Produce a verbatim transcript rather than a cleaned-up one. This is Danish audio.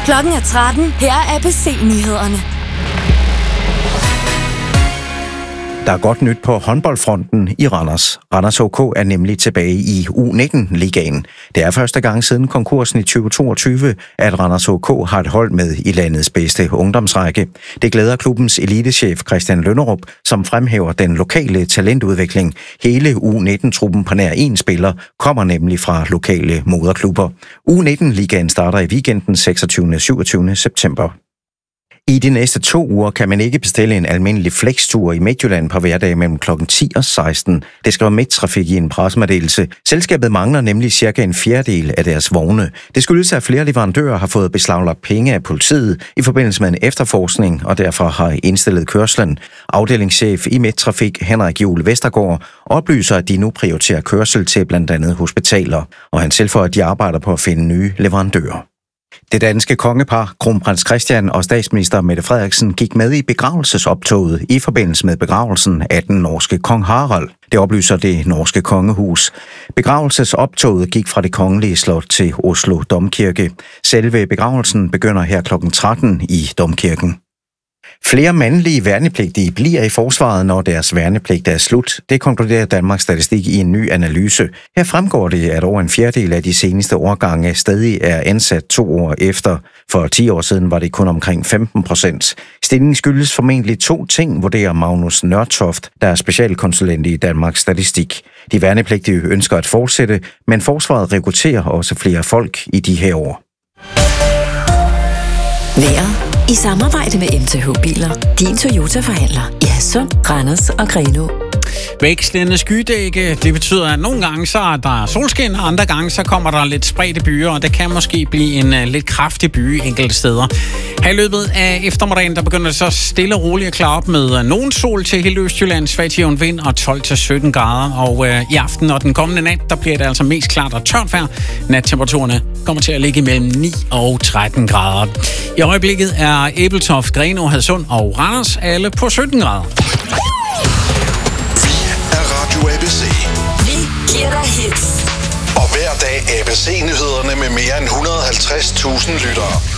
Klokken er tretten. Her er A B C-nyhederne. Der er godt nyt på håndboldfronten i Randers. Randers H K er nemlig tilbage i U nitten-ligaen. Det er første gang siden konkursen i tyve toogtyve, at Randers H K har et hold med i landets bedste ungdomsrække. Det glæder klubbens elitechef Christian Lønnerup, som fremhæver den lokale talentudvikling. Hele U nitten-truppen på nær én spiller kommer nemlig fra lokale moderklubber. U nitten-ligaen starter i weekenden seksogtyvende og syvogtyvende september. I de næste to uger kan man ikke bestille en almindelig flextur i Midtjylland på hverdag mellem klokken ti og seksten. Det skriver Midttrafik i en pressemeddelelse. Selskabet mangler nemlig cirka en fjerdedel af deres vogne. Det skyldes, at flere leverandører har fået beslaglagt penge af politiet i forbindelse med en efterforskning, og derfor har indstillet kørslen. Afdelingschef i Midttrafik, Henrik Juhl Vestergaard, oplyser, at de nu prioriterer kørsel til blandt andet hospitaler, og han tilføjer, at de arbejder på at finde nye leverandører. Det danske kongepar, kronprins Christian og statsminister Mette Frederiksen, gik med i begravelsesoptoget i forbindelse med begravelsen af den norske kong Harald. Det oplyser det norske kongehus. Begravelsesoptoget gik fra det kongelige slot til Oslo Domkirke. Selve begravelsen begynder her klokken tretten i Domkirken. Flere mandlige værnepligtige bliver i forsvaret, når deres værnepligt er slut. Det konkluderer Danmarks Statistik i en ny analyse. Her fremgår det, at over en fjerdedel af de seneste årgange stadig er ansat to år efter. For ti år siden var det kun omkring femten procent. Stigningen skyldes formentlig to ting, vurderer Magnus Nørtoft, der er specialkonsulent i Danmarks Statistik. De værnepligtige ønsker at fortsætte, men forsvaret rekrutterer også flere folk i de her år. Vejret i samarbejde med M T H Biler. Din Toyota-forhandler i Hadsund, Randers og Grenaa. Vækstende skydække, det betyder, at nogle gange så er der solskin, og andre gange så kommer der lidt spredte byer, og det kan måske blive en uh, lidt kraftig by enkelte steder. Her i løbet af eftermiddagen, der begynder det så stille og roligt at klare op med uh, nogen sol til hele Østjylland, svag jævn vind og tolv til sytten grader. Og uh, i aften og den kommende nat, der bliver det altså mest klart og tørt vejr. Nattemperaturerne kommer til at ligge mellem ni og tretten grader. I øjeblikket er Ebeltoft, Grenaa, Hadsund og Randers alle på sytten grader. A B C. Vi giver dig hits. Og hver dag A B C-nyhederne med mere end et hundrede og halvtreds tusind lyttere.